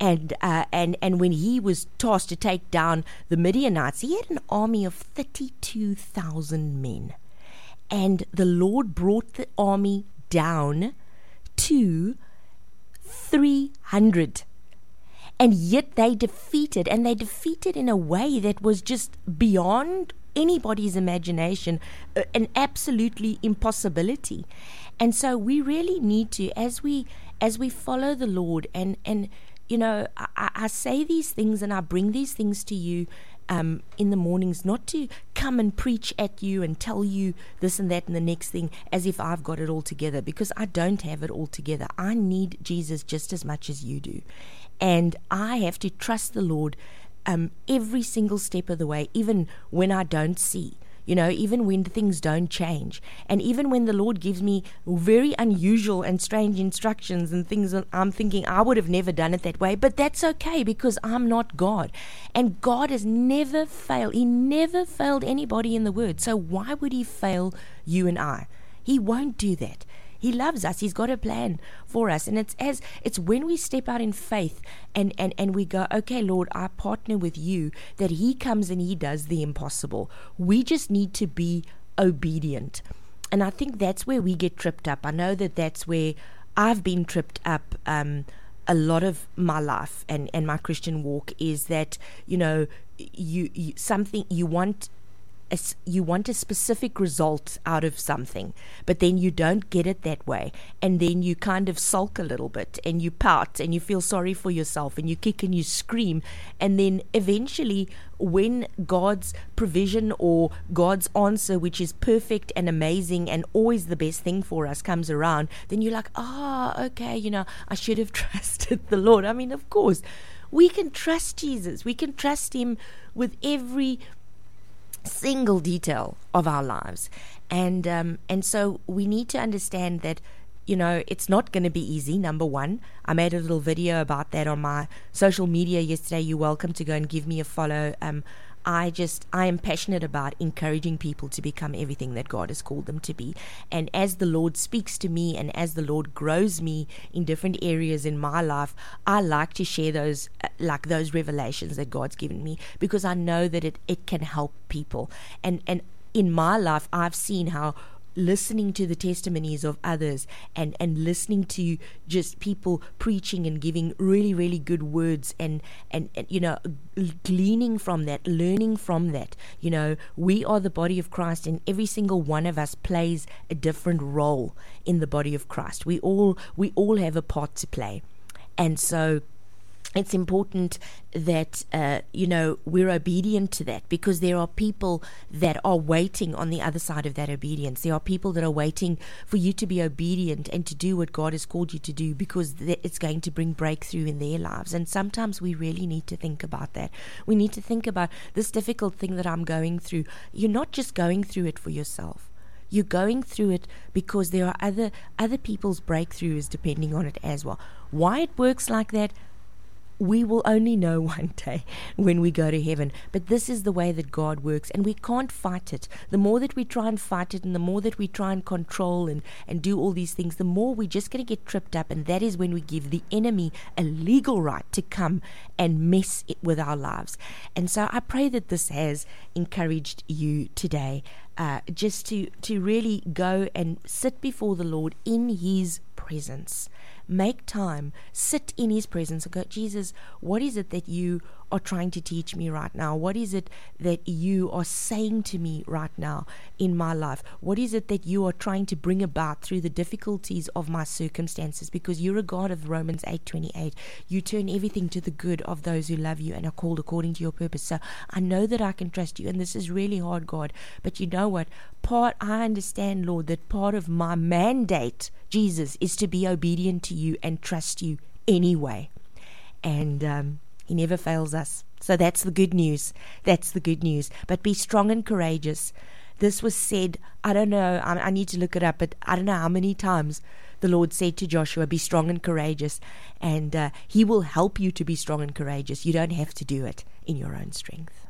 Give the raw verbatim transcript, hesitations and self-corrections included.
And uh, and and when he was tasked to take down the Midianites, he had an army of thirty-two thousand men. And the Lord brought the army down to three hundred. And yet they defeated, and they defeated in a way that was just beyond anybody's imagination, uh, an absolutely impossibility. And so we really need to, as we as we follow the Lord, and and you know, I, I say these things and I bring these things to you um, in the mornings, not to come and preach at you and tell you this and that and the next thing as if I've got it all together, because I don't have it all together. I need Jesus just as much as you do. And I have to trust the Lord um, every single step of the way, even when I don't see. You know, even when things don't change, and even when the Lord gives me very unusual and strange instructions and things that I'm thinking I would have never done it that way, but that's okay because I'm not God. And God has never failed. He never failed anybody in the Word. So why would He fail you and I? He won't do that. He loves us. He's got a plan for us. And it's as it's when we step out in faith and, and, and we go, okay, Lord, I partner with you, that He comes and He does the impossible. We just need to be obedient. And I think that's where we get tripped up. I know that that's where I've been tripped up um, a lot of my life and, and my Christian walk, is that, you know, you, you something you want A, you want a specific result out of something, but then you don't get it that way, and then you kind of sulk a little bit and you pout and you feel sorry for yourself and you kick and you scream, and then eventually when God's provision or God's answer, which is perfect and amazing and always the best thing for us, comes around, then you're like, oh, okay, you know, I should have trusted the Lord. I mean, of course we can trust Jesus, we can trust Him with every single detail of our lives, and um, and so we need to understand that, you know, it's not going to be easy. Number one, I made a little video about that on my social media yesterday. You're welcome to go and give me a follow. Um, I just I am passionate about encouraging people to become everything that God has called them to be. And as the Lord speaks to me and as the Lord grows me in different areas in my life, I like to share those uh, like those revelations that God's given me, because I know that it, it can help people. And and in my life, I've seen how listening to the testimonies of others and, and listening to just people preaching and giving really, really good words and, and, and, you know, gleaning from that, learning from that. You know, we are the body of Christ, and every single one of us plays a different role in the body of Christ. We all, we all have a part to play. And so it's important that, uh, you know, we're obedient to that, because there are people that are waiting on the other side of that obedience. There are people that are waiting for you to be obedient and to do what God has called you to do, because th- it's going to bring breakthrough in their lives. And sometimes we really need to think about that. We need to think about this difficult thing that I'm going through. You're not just going through it for yourself. You're going through it because there are other other people's breakthroughs depending on it as well. Why it works like that, we will only know one day when we go to heaven. But this is the way that God works, and we can't fight it. The more that we try and fight it, and the more that we try and control and, and do all these things, the more we're just going to get tripped up, and that is when we give the enemy a legal right to come and mess it with our lives. And so I pray that this has encouraged you today, uh, just to, to really go and sit before the Lord in His presence. Make time, sit in His presence and go, Jesus, what is it that you are trying to teach me right now? What is it that you are saying to me right now in my life? What is it that you are trying to bring about through the difficulties of my circumstances? Because you're a God of Romans eight twenty-eight. You turn everything to the good of those who love you and are called according to your purpose. So I know that I can trust you, and this is really hard, God. But you know what? Part I understand, Lord, that part of my mandate, Jesus, is to be obedient to you and trust you anyway. And um, He never fails us. So that's the good news. That's the good news. But be strong and courageous. This was said, I don't know, I, I need to look it up, but I don't know how many times the Lord said to Joshua, be strong and courageous. And uh, He will help you to be strong and courageous. You don't have to do it in your own strength.